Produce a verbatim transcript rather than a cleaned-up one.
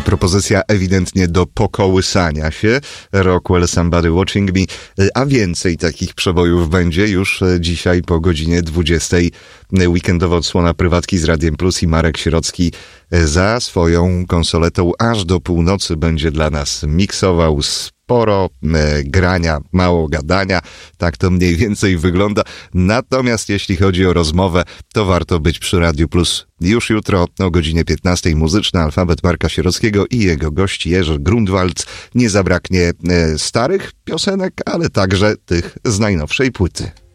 Propozycja ewidentnie do pokołysania się. Rockwell, Somebody Watching Me. A więcej takich przebojów będzie już dzisiaj po godzinie dwudziestej. Weekendowa odsłona prywatki z Radiem Plus i Marek Sierocki za swoją konsoletą aż do północy będzie dla nas miksował. Sporo e, grania, mało gadania. Tak to mniej więcej wygląda. Natomiast jeśli chodzi o rozmowę, to warto być przy Radiu Plus już jutro o godzinie piętnastej. Muzyczny alfabet Marka Sierockiego i jego gość Jerzy Grunwald. Nie zabraknie e, starych piosenek, ale także tych z najnowszej płyty.